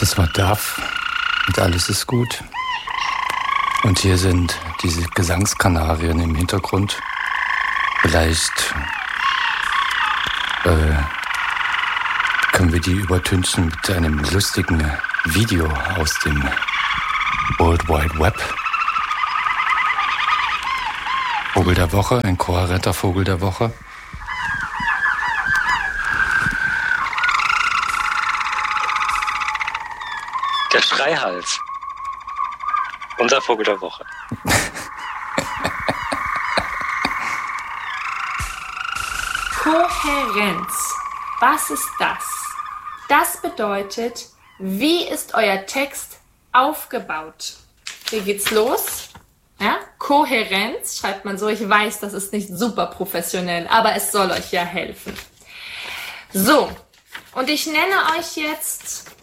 Das war Duff und alles ist gut. Und hier sind diese Gesangskanarien im Hintergrund. Vielleicht können wir die übertünchen mit einem lustigen Video aus dem World Wide Web. Vogel der Woche, ein kohärenter Vogel der Woche. Der Schreihals. Unser Vogel der Woche. Kohärenz. Was ist das? Das bedeutet, wie ist euer Text aufgebaut? Hier geht's los. Ja? Kohärenz schreibt man so. Ich weiß, das ist nicht super professionell, aber es soll euch ja helfen. So, und ich nenne euch jetzt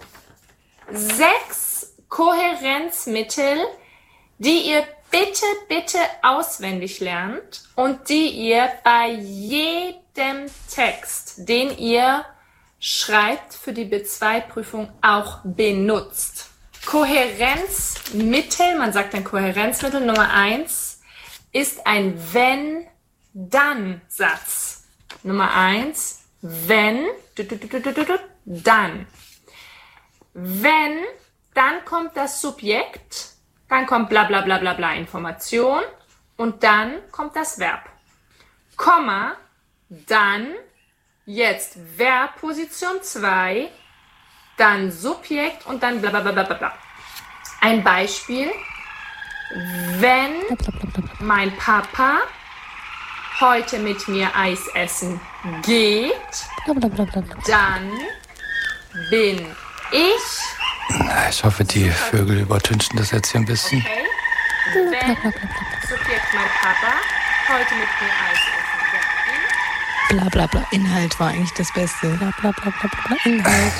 6 Kohärenzmittel, die ihr bitte auswendig lernt und die ihr bei jedem Text, den ihr schreibt, für die B2-Prüfung auch benutzt. Kohärenzmittel, man sagt ein Kohärenzmittel Nummer 1, ist ein Wenn-Dann-Satz. Nummer 1, wenn, dann. Wenn, dann kommt das Subjekt, dann kommt bla bla bla bla bla Information und dann kommt das Verb. Komma, dann, jetzt Verb, Position 2, dann Subjekt und dann bla bla bla bla bla. Ein Beispiel, wenn mein Papa heute mit mir Eis essen geht, dann bin ich... Ich hoffe, die Vögel übertünchen das jetzt hier ein bisschen. Okay. Wenn Subjekt mein Papa heute mit mir Eis essen geht. Bla bla bla. Inhalt war eigentlich das Beste. Bla bla bla bla bla. Inhalt.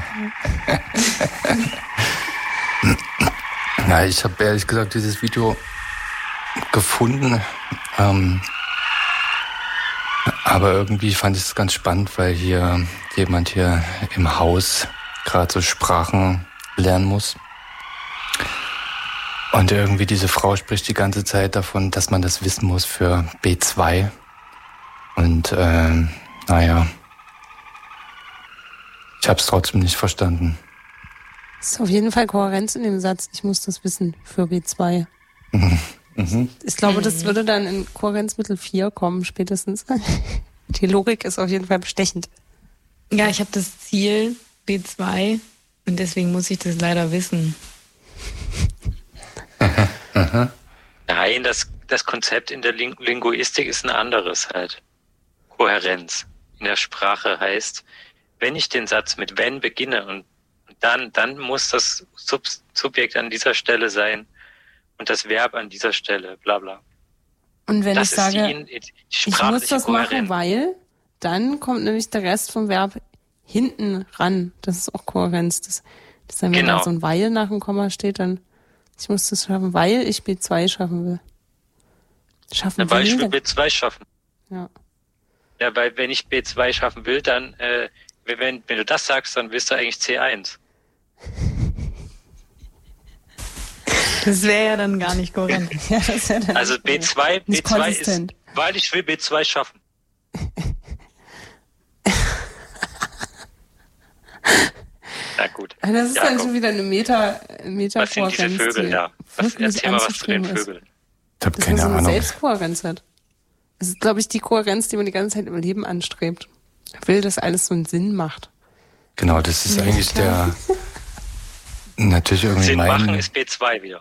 Na, ich habe ehrlich gesagt dieses Video gefunden. Aber irgendwie fand ich es ganz spannend, weil hier jemand hier im Haus gerade so Sprachen lernen muss. Und irgendwie diese Frau spricht die ganze Zeit davon, dass man das wissen muss für B2. Und naja, ich habe es trotzdem nicht verstanden. Es ist auf jeden Fall Kohärenz in dem Satz. Ich muss das wissen für B2. Ich glaube, das würde dann in Kohärenzmittel 4 kommen, spätestens. Die Logik ist auf jeden Fall bestechend. Ja, ich habe das Ziel B2 und deswegen muss ich das leider wissen. Nein, das Konzept in der Linguistik ist ein anderes halt. Kohärenz in der Sprache heißt, wenn ich den Satz mit wenn beginne und dann muss das Subjekt an dieser Stelle sein und das Verb an dieser Stelle, bla bla. Und wenn das ich sage, ich muss das machen, weil, dann kommt nämlich der Rest vom Verb hinten ran. Das ist auch Kohärenz. Das dann, wenn da so ein weil nach dem Komma steht, dann ich muss das schaffen, weil ich B2 schaffen will. Weil ich will B2 schaffen. Ja. Ja, weil wenn ich B2 schaffen will, dann, wenn du das sagst, dann willst du eigentlich C1. Das wäre ja dann gar nicht kohärent. Ja, das ja dann also B2 ist, weil ich will B2 schaffen. Na gut. Das ist dann schon wieder eine Meta was sind diese Vögel da? Erzähl mal was zu den Vögeln. Ich habe keine Ahnung. Selbstkohärenz hat. Das ist, glaube ich, die Kohärenz, die man die ganze Zeit im Leben anstrebt. Er will, dass alles so einen Sinn macht. Genau, das ist eigentlich der... Natürlich irgendwie Sinn machen ist B2 wieder.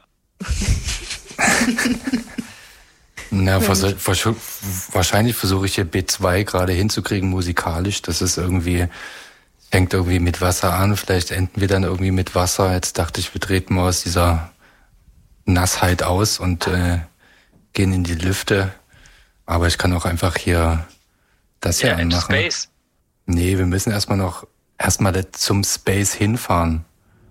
Na, wahrscheinlich versuche ich hier B2 gerade hinzukriegen musikalisch. Das ist irgendwie... Fängt irgendwie mit Wasser an, vielleicht enden wir dann irgendwie mit Wasser. Jetzt dachte ich, wir treten mal aus dieser Nassheit aus und gehen in die Lüfte. Aber ich kann auch einfach hier das hier anmachen. Space. Nee, wir müssen erstmal zum Space hinfahren.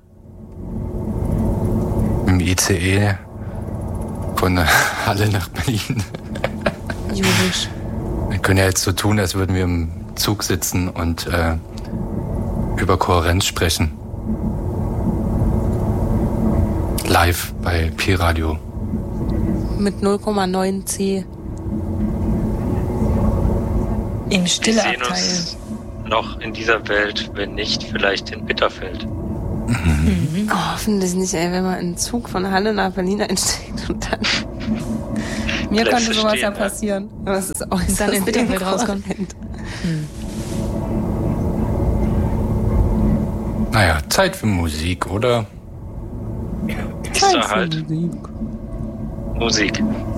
Im ICE von Halle nach Berlin. Julisch. Wir können ja jetzt so tun, als würden wir im Zug sitzen und über Kohärenz sprechen. Live bei Pi-Radio. Mit 0,9 C. Im Stille Wir sehen uns noch in dieser Welt, wenn nicht, vielleicht in Bitterfeld. Mhm. Oh, hoffentlich nicht, ey, wenn man in einen Zug von Halle nach Berlin einsteigt und dann... Mir könnte sowas ja passieren. Aber es ist auch und dann in Bitterfeld rauskommt. Naja, Zeit für Musik, oder? Ist da halt Musik.